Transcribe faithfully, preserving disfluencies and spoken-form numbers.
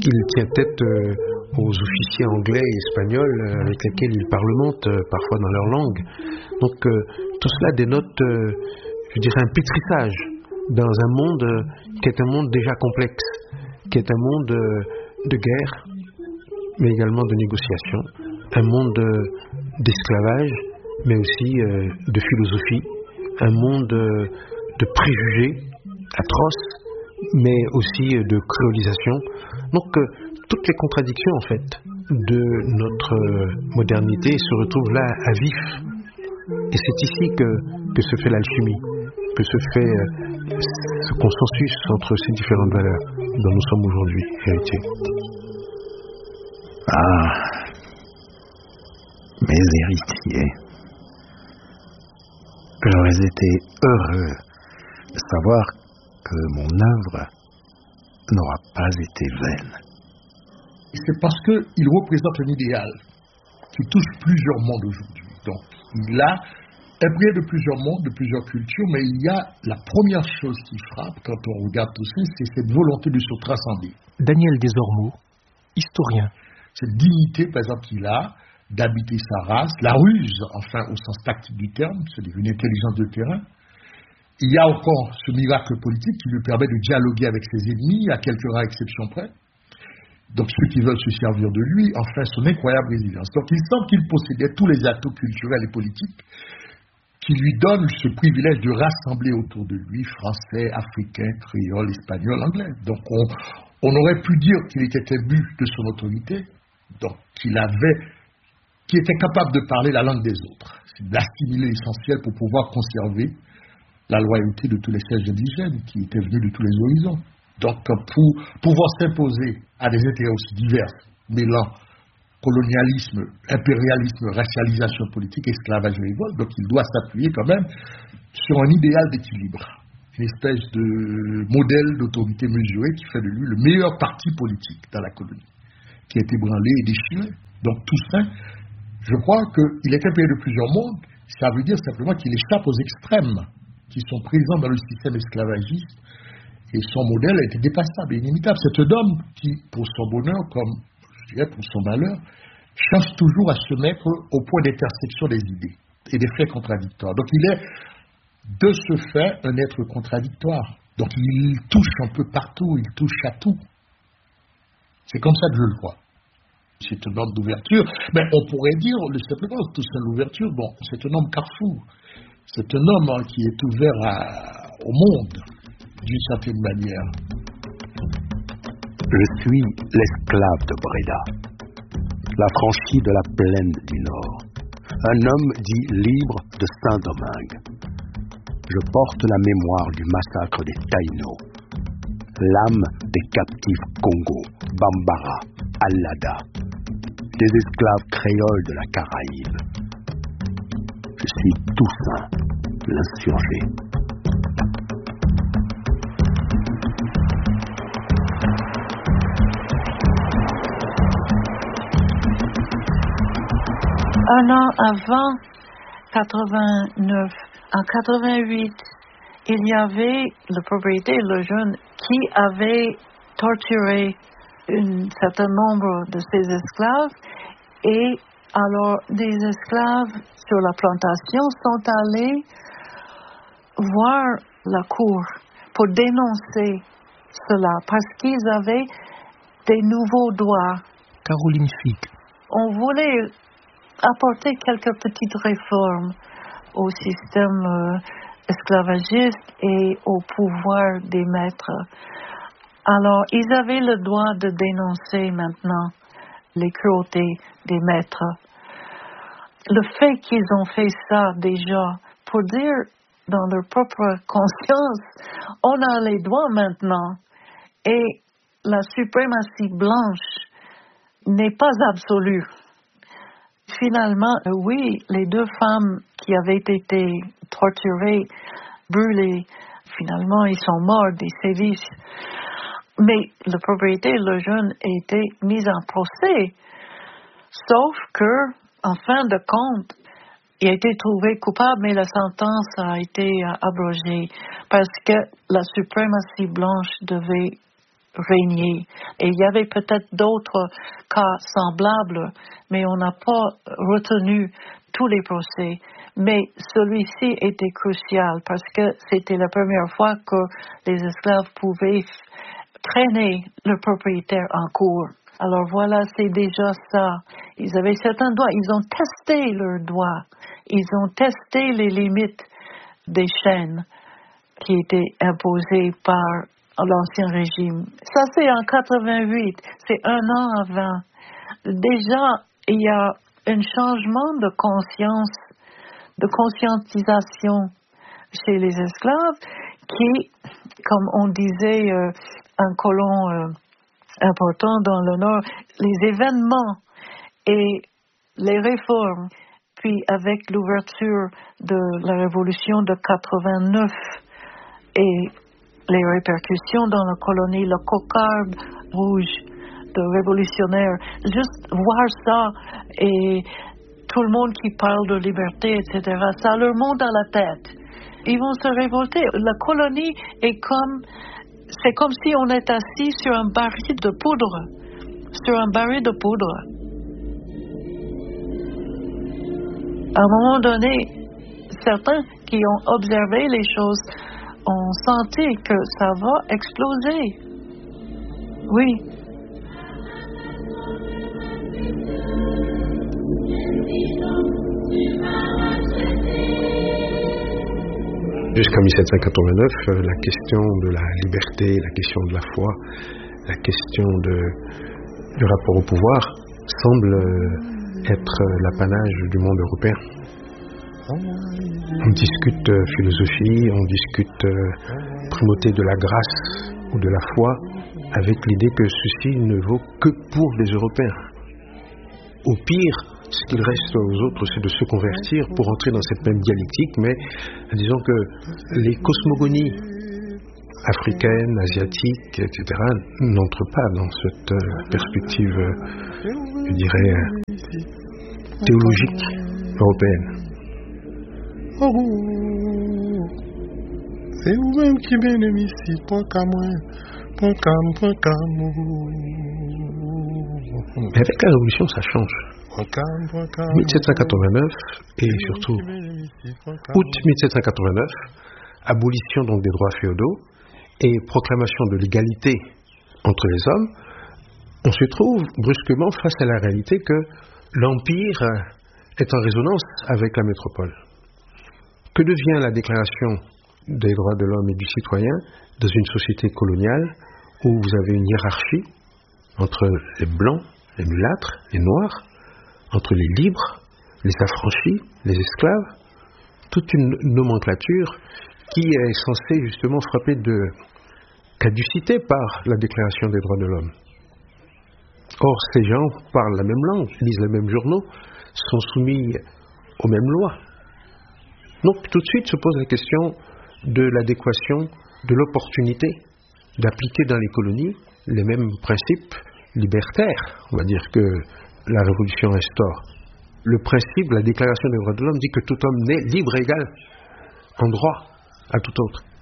Il tient tête euh, aux officiers anglais et espagnols euh, avec lesquels il parlemente, euh, parfois dans leur langue. Donc euh, tout cela dénote, euh, je dirais, un pétrissage dans un monde euh, qui est un monde déjà complexe, qui est un monde euh, de guerre, mais également de négociation, un monde euh, d'esclavage, mais aussi euh, de philosophie, un monde euh, de préjugés atroces, mais aussi euh, de créolisation. Donc euh, toutes les contradictions en fait de notre euh, modernité se retrouvent là à vif. Et c'est ici que, que se fait l'alchimie, que se fait euh, ce consensus entre ces différentes valeurs dont nous sommes aujourd'hui héritiers. Ah, mes héritiers, j'aurais été heureux de savoir que mon œuvre n'aura pas été vaine. C'est parce qu'il représente un idéal qui touche plusieurs mondes aujourd'hui. Donc, il a imprégné de plusieurs mondes, de plusieurs cultures, mais il y a la première chose qui frappe quand on regarde tout ça, c'est cette volonté de se transcender. Daniel Desormeaux, historien. Cette dignité, par exemple, qu'il a d'habiter sa race, la ruse, enfin, au sens tactique du terme, c'est une intelligence de terrain. Il y a encore ce miracle politique qui lui permet de dialoguer avec ses ennemis, à quelques rares exceptions près. Donc ceux qui veulent se servir de lui, enfin, son incroyable résilience. Donc il semble qu'il possédait tous les atouts culturels et politiques qui lui donnent ce privilège de rassembler autour de lui Français, Africains, Créoles, Espagnols, Anglais. Donc on, on aurait pu dire qu'il était imbu de son autorité, donc qu'il avait, qu'il était capable de parler la langue des autres, d'assimiler l'essentiel pour pouvoir conserver la loyauté de tous les sièges indigènes qui étaient venus de tous les horizons. Donc, pour pouvoir s'imposer à des intérêts aussi divers, mêlant colonialisme, impérialisme, racialisation politique, esclavage et révolte, donc il doit s'appuyer quand même sur un idéal d'équilibre, une espèce de modèle d'autorité mesurée qui fait de lui le meilleur parti politique dans la colonie, qui a été ébranlé et déchiré. Donc tout ça, je crois qu'il est impayé de plusieurs mondes, ça veut dire simplement qu'il échappe aux extrêmes qui sont présents dans le système esclavagiste. Et son modèle a été dépassable et inimitable. C'est un homme qui, pour son bonheur, comme je dirais pour son malheur, cherche toujours à se mettre au point d'intersection des idées et des faits contradictoires. Donc il est, de ce fait, un être contradictoire. Donc il touche un peu partout, il touche à tout. C'est comme ça que je le vois. C'est un homme d'ouverture. Mais on pourrait dire, simplement, tout ça, l'ouverture, bon, c'est un homme carrefour. C'est un homme hein, qui est ouvert à, au monde, d'une certaine manière. Je suis l'esclave de Breda, l'affranchi de la plaine du Nord, un homme dit libre de Saint-Domingue. Je porte la mémoire du massacre des Taïnos, l'âme des captifs Congo, Bambara, Allada, des esclaves créoles de la Caraïbe. Je suis Toussaint, l'insurgé. Un an avant quatre-vingt-neuf, en quatre-vingt-huit, il y avait le propriétaire, le jeune, qui avait torturé un certain nombre de ses esclaves. Et alors, des esclaves sur la plantation sont allés voir la cour pour dénoncer cela, parce qu'ils avaient des nouveaux droits. Caroline Fick. On voulait apporter quelques petites réformes au système euh, esclavagiste et au pouvoir des maîtres. Alors, ils avaient le droit de dénoncer maintenant les cruautés des maîtres. Le fait qu'ils ont fait ça déjà, pour dire dans leur propre conscience, on a les droits maintenant et la suprématie blanche n'est pas absolue. Finalement, oui, les deux femmes qui avaient été torturées, brûlées, finalement, ils sont morts des sévices. Mais le propriétaire, le jeune, a été mis en procès. Sauf que, en fin de compte, il a été trouvé coupable, mais la sentence a été abrogée parce que la suprématie blanche devait régné. Et il y avait peut-être d'autres cas semblables, mais on n'a pas retenu tous les procès. Mais celui-ci était crucial parce que c'était la première fois que les esclaves pouvaient traîner le propriétaire en cour. Alors voilà, c'est déjà ça. Ils avaient certains droits. Ils ont testé leurs droits. Ils ont testé les limites des chaînes qui étaient imposées par l'ancien régime. Ça, c'est en quatre-vingt-huit. C'est un an avant. Déjà, il y a un changement de conscience, de conscientisation chez les esclaves qui, comme on disait, euh, un colon euh, important dans le Nord, les événements et les réformes, puis avec l'ouverture de la révolution de quatre-vingt-neuf et les répercussions dans la colonie, le cocarde rouge de révolutionnaires, juste voir ça et tout le monde qui parle de liberté, et cetera, ça leur monte à la tête. Ils vont se révolter. La colonie est comme, c'est comme si on est assis sur un baril de poudre, sur un baril de poudre. À un moment donné, certains qui ont observé les choses ont senti que ça va exploser. Oui. Jusqu'en mille sept cent quatre-vingt-neuf, la question de la liberté, la question de la foi, la question de, du rapport au pouvoir semble être l'apanage du monde européen. On discute philosophie, on discute primauté de la grâce ou de la foi avec l'idée que ceci ne vaut que pour les Européens. Au pire, ce qu'il reste aux autres, c'est de se convertir pour entrer dans cette même dialectique, mais disons que les cosmogonies africaines, asiatiques, et cetera, n'entrent pas dans cette perspective, je dirais, théologique européenne. C'est vous-même qui bénéficie, pas qu'à moi, pas qu'à moi, pas qu'à moi. Mais avec la Révolution, ça change. mille sept cent quatre-vingt-neuf et surtout août mille sept cent quatre-vingt-neuf, abolition donc des droits féodaux et proclamation de l'égalité entre les hommes, on se trouve brusquement face à la réalité que l'Empire est en résonance avec la métropole. Que devient la déclaration des droits de l'homme et du citoyen dans une société coloniale où vous avez une hiérarchie entre les blancs, les mulâtres, les noirs, entre les libres, les affranchis, les esclaves, toute une nomenclature qui est censée justement frapper de caducité par la Déclaration des droits de l'homme. Or, ces gens parlent la même langue, lisent les mêmes journaux, sont soumis aux mêmes lois. Donc, tout de suite se pose la question de l'adéquation, de l'opportunité d'appliquer dans les colonies les mêmes principes libertaires, on va dire, que la Révolution instaure. Le principe, la Déclaration des droits de l'homme dit que tout homme naît libre et égal en droit à tout autre.